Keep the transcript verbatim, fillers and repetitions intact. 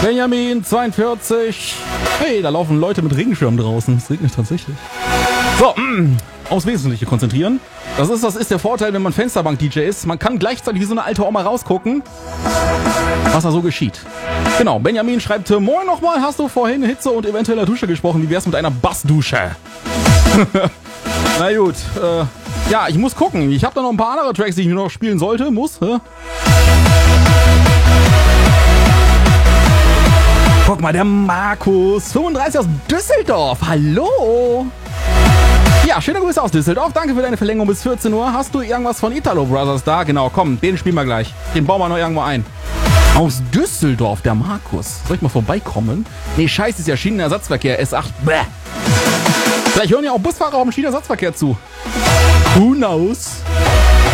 Benjamin, zweiundvierzig. Hey, da laufen Leute mit Regenschirm draußen. Es regnet tatsächlich. So, mm, aufs Wesentliche konzentrieren. Das ist, das ist der Vorteil, wenn man Fensterbank-D J ist. Man kann gleichzeitig wie so eine alte Oma rausgucken, was da so geschieht. Genau, Benjamin schreibt, moin nochmal, hast du vorhin Hitze und eventueller Dusche gesprochen? Wie wär's mit einer Bassdusche? Na gut, äh, ja, ich muss gucken. Ich habe da noch ein paar andere Tracks, die ich noch spielen sollte. Muss, hä? Guck mal, der Markus, fünfunddreißig aus Düsseldorf. Hallo. Ja, schöne Grüße aus Düsseldorf. Danke für deine Verlängerung bis vierzehn Uhr. Hast du irgendwas von Italo Brothers da? Genau, komm, den spielen wir gleich. Den bauen wir noch irgendwo ein. Aus Düsseldorf, der Markus. Soll ich mal vorbeikommen? Nee, scheiße, ist ja Schienenersatzverkehr, S acht. Bäh. Vielleicht hören ja auch Busfahrer auf dem Schienenersatzverkehr zu. Who knows?